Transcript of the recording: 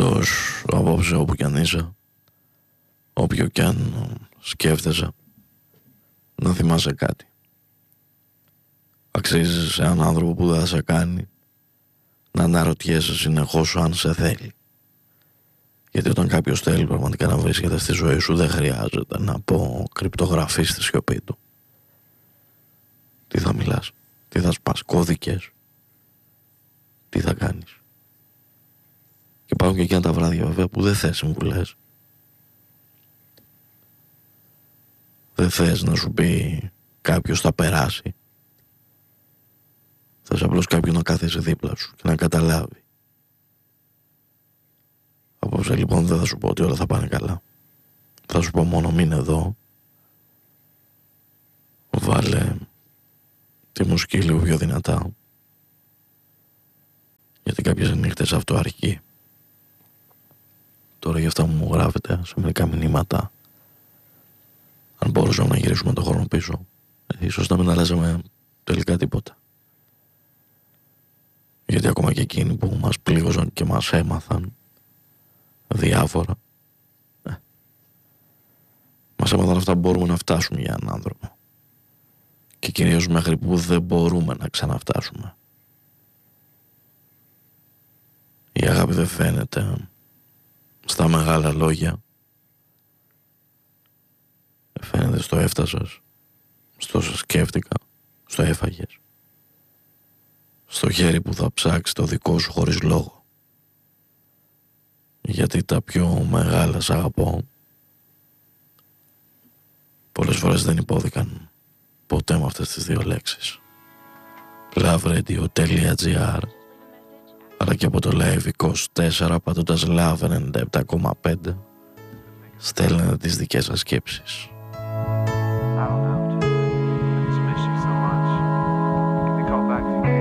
Πάντως απόψε όπου κι αν είσαι, όποιο κι αν σκέφτεσαι, να θυμάσαι κάτι. Αξίζει σε έναν άνθρωπο που δεν θα σε κάνει να αναρωτιέσαι συνεχώς αν σε θέλει. Γιατί όταν κάποιος θέλει πραγματικά να βρίσκεται στη ζωή σου, δεν χρειάζεται να κρυπτογραφείς στη σιωπή του. Τι θα μιλάς, τι θα σπάς, κώδικες, τι θα κάνεις. Και υπάρχουν και εκείνα τα βράδια βέβαια που δεν θες συμβουλές. Δεν θες να σου πει κάποιος θα περάσει. Θες απλώς κάποιον να κάθεσαι δίπλα σου και να καταλάβει. Απόψε λοιπόν δεν θα σου πω ότι όλα θα πάνε καλά. Θα σου πω μόνο μείνε εδώ. Βάλε τη μουσική λίγο πιο δυνατά. Γιατί κάποιες νύχτες αυτό αρκεί. Τώρα για αυτά που μου γράφετε σε μερικά μηνύματα, αν μπορούσαμε να γυρίσουμε τον χρόνο πίσω, ίσως να μην αλλάζαμε τελικά τίποτα. Γιατί ακόμα και εκείνοι που μας πλήγωσαν και μας έμαθαν διάφορα, μας έμαθαν αυτά που μπορούμε να φτάσουμε για έναν άνθρωπο. Και κυρίως μέχρι που δεν μπορούμε να ξαναφτάσουμε. Η αγάπη δεν φαίνεται στα μεγάλα λόγια. Φαίνεται στο έφτασες, στο σε σκέφτηκα, στο έφαγες, στο χέρι που θα ψάξει το δικό σου χωρίς λόγο. Γιατί τα πιο μεγάλα σ' αγαπώ πολλές φορές δεν υπόθηκαν ποτέ με αυτές τις δύο λέξεις. Lovrradio.gr, αλλά και από το Live 24 πατώντας Love 97,5 στέλνετε τις δικές σας σκέψεις.